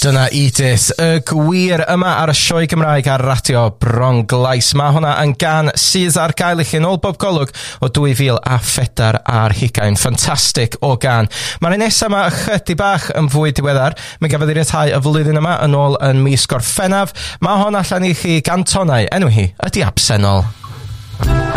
Dyna Edith, y gwir yma ar y sioe Gymraeg ar radio Bron Glais. Mae hwnna yn gan sydd ar gael i chi yn ôl bob golwg o 2014 ar hugain. Ffantastig o gan. Mae'r nesaf yma ychydig bach yn fwy diweddar. Mae gafodd ei ryddhau y flwyddyn yma yn ôl yn mis Gorffennaf. Mae hwn allan i chi gan tonau. Enw hi ydi Absennol.